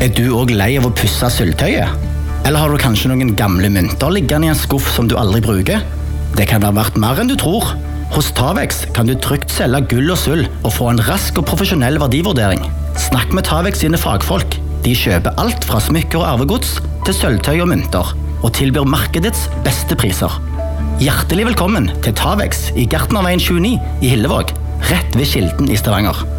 Er du også lei av å pusse sølvtøyet? Eller har du kanskje noen gamle mynter liggende i en skuff som du aldri bruker? Det kan ha vært mer enn du tror. Hos Tavex kan du trygt selge gull og sølv og få en rask og profesjonell verdivurdering. Snakk med Tavex sine fagfolk. De kjøper alt fra smykker og arvegods til sølvtøy og mynter, og tilbyr markedets beste priser. Hjertelig velkommen til Tavex i Gartnerveien 29 i Hillevåg, rett ved Kilden i Stavanger.